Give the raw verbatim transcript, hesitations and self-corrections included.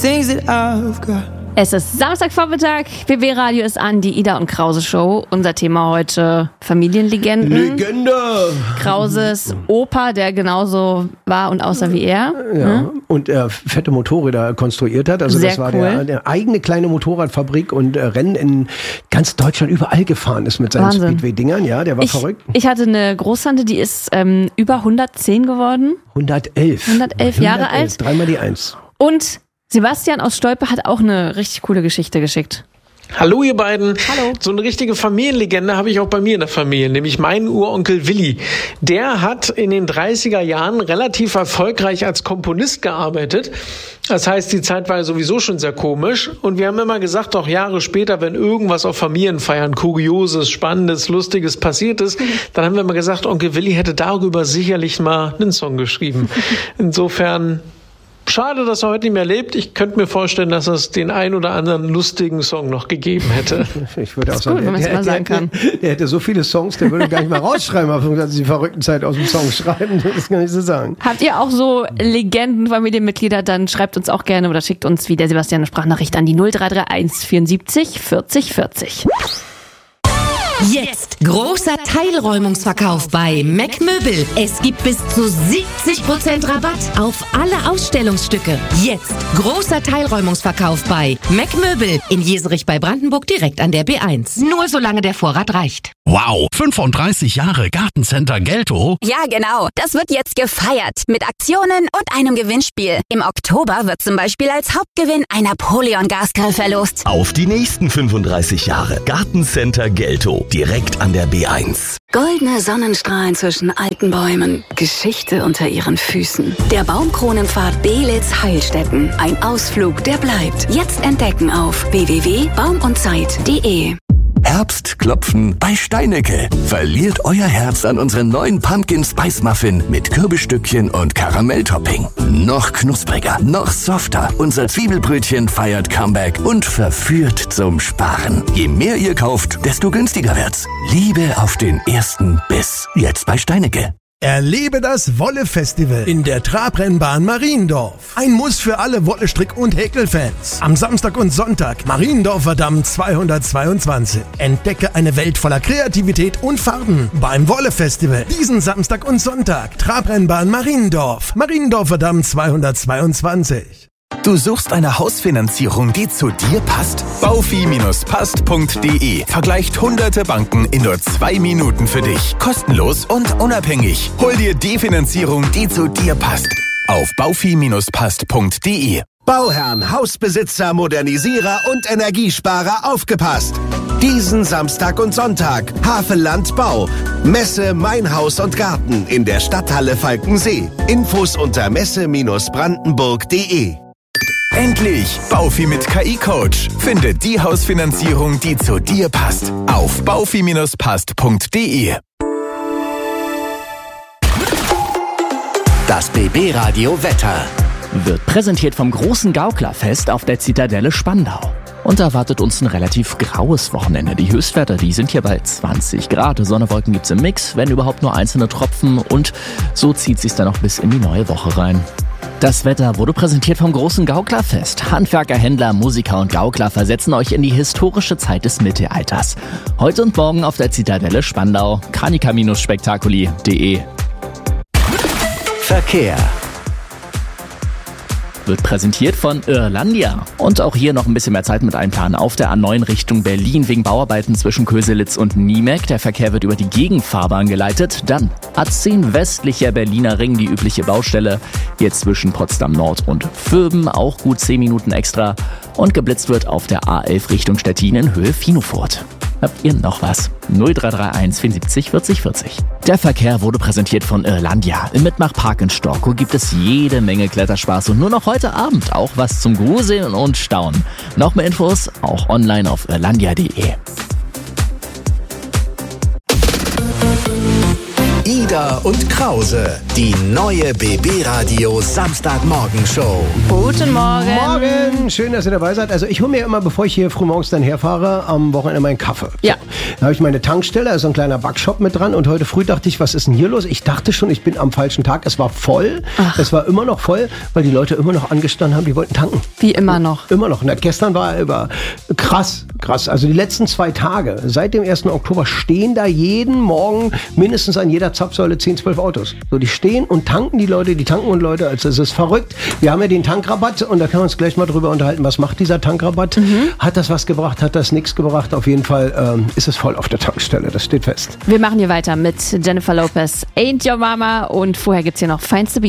things that I've got. Es ist Samstagvormittag, B B Radio ist an, die Ida und Krause Show. Unser Thema heute Familienlegenden. Legende! Krauses Opa, der genauso war und aussah wie er. Ja, hm? und äh, fette Motorräder konstruiert hat. Also Sehr das war cool. der, der eigene kleine Motorradfabrik und äh, Rennen in ganz Deutschland überall gefahren ist mit seinen Wahnsinn. Speedway-Dingern. Ja, der war Ich, verrückt. ich hatte eine Großtante, die ist ähm, über hundertzehn geworden. hundertelf. hundertelf Jahre alt. Dreimal die Eins. Und Sebastian aus Stolpe hat auch eine richtig coole Geschichte geschickt. Hallo ihr beiden. Hallo. So eine richtige Familienlegende habe ich auch bei mir in der Familie, nämlich meinen Uronkel Willi. Der hat in den dreißiger Jahren relativ erfolgreich als Komponist gearbeitet. Das heißt, die Zeit war ja sowieso schon sehr komisch. Und wir haben immer gesagt, auch Jahre später, wenn irgendwas auf Familienfeiern Kurioses, Spannendes, Lustiges passiert ist, dann haben wir immer gesagt, Onkel Willi hätte darüber sicherlich mal einen Song geschrieben. Insofern... Schade, dass er heute nicht mehr lebt. Ich könnte mir vorstellen, dass es den ein oder anderen lustigen Song noch gegeben hätte. Ich würde auch ist sagen, gut, wenn man es der, mal der, sagen kann. Der, der hätte so viele Songs, der würde gar nicht mal rausschreiben, aber die verrückten Zeit aus dem Song schreiben, das kann ich so sagen. Habt ihr auch so Legenden, Familienmitglieder, dann schreibt uns auch gerne oder schickt uns wie der Sebastian eine Sprachnachricht an die null drei drei eins vierundsiebzig vierzig vierzig. Jetzt großer Teilräumungsverkauf bei Mac Möbel. Es gibt bis zu siebzig Prozent Rabatt auf alle Ausstellungsstücke. Jetzt großer Teilräumungsverkauf bei Mac Möbel in Jeserich bei Brandenburg direkt an der B eins. Nur solange der Vorrat reicht. Wow, fünfunddreißig Jahre Gartencenter Gelto. Ja, genau. Das wird jetzt gefeiert mit Aktionen und einem Gewinnspiel. Im Oktober wird zum Beispiel als Hauptgewinn ein Napoleon-Gasgrill verlost. Auf die nächsten fünfunddreißig Jahre. Gartencenter Gelto. Direkt an der B eins. Goldene Sonnenstrahlen zwischen alten Bäumen. Geschichte unter ihren Füßen. Der Baumkronenpfad Belitz-Heilstätten. Ein Ausflug, der bleibt. Jetzt entdecken auf w w w punkt baum und zeit punkt de. Herbstklopfen bei Steinecke. Verliert euer Herz an unseren neuen Pumpkin Spice Muffin mit Kürbisstückchen und Karamelltopping. Noch knuspriger, noch softer. Unser Zwiebelbrötchen feiert Comeback und verführt zum Sparen. Je mehr ihr kauft, desto günstiger wird's. Liebe auf den ersten Biss. Jetzt bei Steinecke. Erlebe das Wolle-Festival in der Trabrennbahn Mariendorf. Ein Muss für alle Wolle-Strick- und Häkelfans. Am Samstag und Sonntag Mariendorfer Damm zweihundertzweiundzwanzig. Entdecke eine Welt voller Kreativität und Farben beim Wolle-Festival. Diesen Samstag und Sonntag Trabrennbahn Mariendorf. Mariendorfer Damm zweihundertzweiundzwanzig. Du suchst eine Hausfinanzierung, die zu dir passt? baufi passt punkt de vergleicht hunderte Banken in nur zwei Minuten für dich. Kostenlos und unabhängig. Hol dir die Finanzierung, die zu dir passt. Auf baufi passt punkt de. Bauherren, Hausbesitzer, Modernisierer und Energiesparer aufgepasst! Diesen Samstag und Sonntag Havelland Bau. Messe Mein Haus und Garten in der Stadthalle Falkensee. Infos unter messe brandenburg punkt de. Endlich! Baufi mit K I-Coach. Finde die Hausfinanzierung, die zu dir passt. Auf baufi passt punkt de. Das B B Radio Wetter wird präsentiert vom großen Gauklerfest auf der Zitadelle Spandau. Und da erwartet uns ein relativ graues Wochenende. Die Höchstwerte, die sind hier bei zwanzig Grad. Sonne, Wolken gibt's im Mix, wenn überhaupt nur einzelne Tropfen. Und so zieht sich's dann auch bis in die neue Woche rein. Das Wetter wurde präsentiert vom großen Gauklerfest. Handwerker, Händler, Musiker und Gaukler versetzen euch in die historische Zeit des Mittelalters. Heute und morgen auf der Zitadelle Spandau. Kranika Spektakuli punkt de. Verkehr wird präsentiert von Irlandia. Und auch hier noch ein bisschen mehr Zeit mit einplanen. Auf der A neun Richtung Berlin wegen Bauarbeiten zwischen Köselitz und Niemek. Der Verkehr wird über die Gegenfahrbahn geleitet. Dann A zehn westlicher Berliner Ring, die übliche Baustelle. Hier zwischen Potsdam Nord und Vöben. Auch gut zehn Minuten extra. Und geblitzt wird auf der A elf Richtung Stettin in Höhe Finofurt. Habt ihr noch was? null drei drei eins vierundsiebzig vierzig vierzig. Der Verkehr wurde präsentiert von Irlandia. Im Mitmachpark in Storkow gibt es jede Menge Kletterspaß und nur noch heute Abend auch was zum Gruseln und Staunen. Noch mehr Infos auch online auf irlandia punkt de. Ida Elber und Krause. Die neue B B-Radio Samstagmorgen-Show. Guten Morgen. Morgen. Schön, dass ihr dabei seid. Also ich hole mir immer, bevor ich hier frühmorgens dann herfahre, am Wochenende meinen Kaffee. Ja. So. Da habe ich meine Tankstelle, also ein kleiner Backshop mit dran. Und heute früh dachte ich, was ist denn hier los? Ich dachte schon, ich bin am falschen Tag. Es war voll. Ach. Es war immer noch voll, weil die Leute immer noch angestanden haben, die wollten tanken. Wie immer noch. Immer noch. Na, gestern war über krass, krass. Also die letzten zwei Tage, seit dem ersten Oktober, stehen da jeden Morgen mindestens an jeder Zapfsäule zehn, zwölf Autos. So, die stehen und tanken die Leute, die tanken und Leute. Also es ist verrückt. Wir haben ja den Tankrabatt und da können wir uns gleich mal drüber unterhalten. Was macht dieser Tankrabatt? Mhm. Hat das was gebracht? Hat das nichts gebracht? Auf jeden Fall ähm, ist es voll auf der Tankstelle. Das steht fest. Wir machen hier weiter mit Jennifer Lopez, Ain't Your Mama, und vorher gibt's hier noch Feinste Beat.